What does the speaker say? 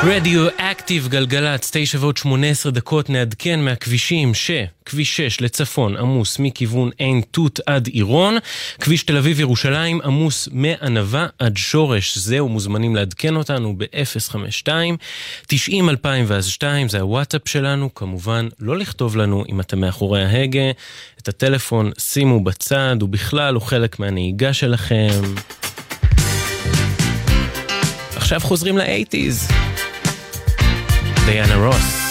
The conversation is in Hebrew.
רדיו אקטיב גלגלת 9:18 נעדכן מהכבישים שכביש 6 לצפון עמוס מכיוון עין תות עד עירון, כביש תל אביב ירושלים עמוס מענבה עד שורש, זהו מוזמנים לעדכן אותנו ב-052 90 2002, זה הוואטסאפ שלנו, כמובן לא לכתוב לנו אם אתם מאחורי ההגה, את הטלפון שימו בצד, ובכלל הוא חלק מהנהיגה שלכם. עכשיו חוזרים ל-80s. דיאנה רוס.